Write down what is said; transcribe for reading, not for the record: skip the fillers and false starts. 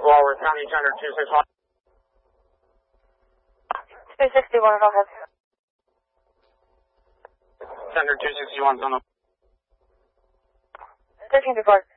Walworth County, Tender 261. 261, go ahead. Tender 261's on the... 13 depart.